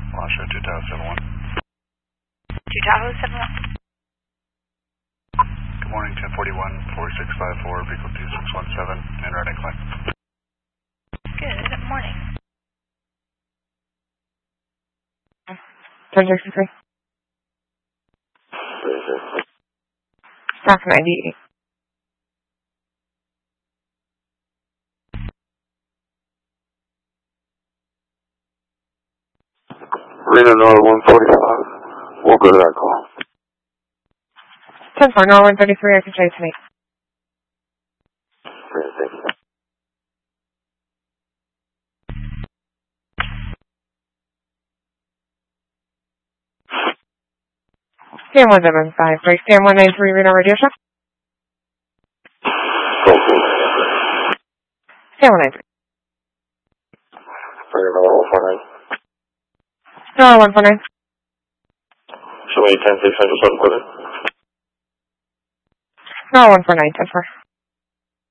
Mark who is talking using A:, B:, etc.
A: Launch show 2 Tahoe 71.
B: 2 Tahoe 71.
A: Good morning, 1041, 4654, vehicle 2617, and right incline.
B: Good morning.
C: 1063. Stock 98.
D: Reno North 145. We'll go to that call.
C: 10-4, North 133, I can try tonight.
D: Great, thank you.
C: Scan 175, break scan 193, Reno radio shop.
D: Go please.
C: Scan 193.
D: Reno North 149.
C: No, 149.
D: Show me 10-6 Central 7 Equipment.
C: No, 149, 10-4.